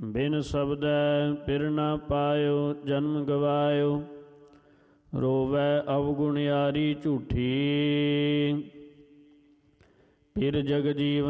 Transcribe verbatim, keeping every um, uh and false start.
ਬਿਨ ਸ਼ਬਦੈ ਪਿਰ ਨਾ ਪਾਇਓ, ਜਨਮ ਗਵਾਇਓ। ਰੋਵੈ ਅਵਗੁਣਿਆਰੀ ਝੂਠੀ, ਪਿਰ ਜਗ ਜੀਵਨ